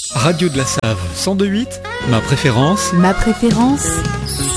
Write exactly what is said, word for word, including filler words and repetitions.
Radio de la Save cent deux virgule huit, ma préférence. Ma préférence.